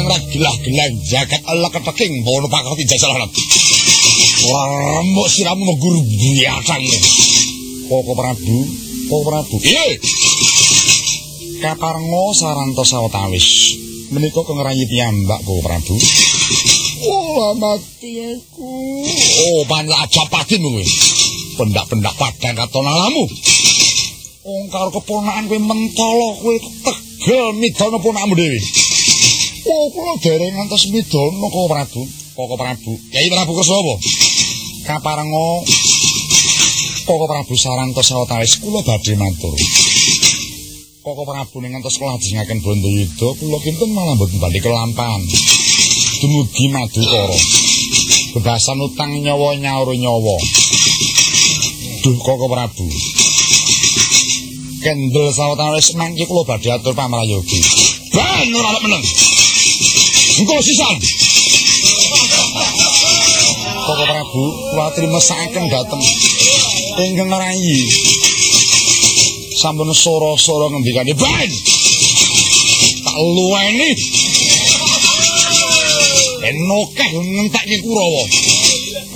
gelah-gelah jagat Allah keteking bono pakoti jasalan. Ora remuk siramu guru biasan. Koko Prabu. Iye. Kaparenga saranto sawetawis. Menika kengrayi piyambak Koko Prabu. Oh, mati aku. Oh, panlajap patimu kowe. Pendak-pendak padang katon alamu. Wong karo keponakan kowe mentolo kowe tegel midana ponakmu dhewe. Oh, kula dereng ngantos midana Koko Prabu. Kyai Prabu Kresna. Kaparenga Koko Prabu saranto sawetawis kula badhe matur. Koko Prabu ning ngantos kelajengaken Bandayuda kula kinten malah mboten badhe kelampahan. Dumugi Madukara. Bebasan utang nyawa nyaur nyawa. Duh Koko Prabu. Kendel sawetawis mangke kula badhe atur pamrayogi. Ben ora meneng. Engko sisan. Koko Prabu kula trimesakaken dhateng ingkang rayi. Sampun sora-sora ngendikane ben. Tak luweni. Enokeh ngentekke Kurawa.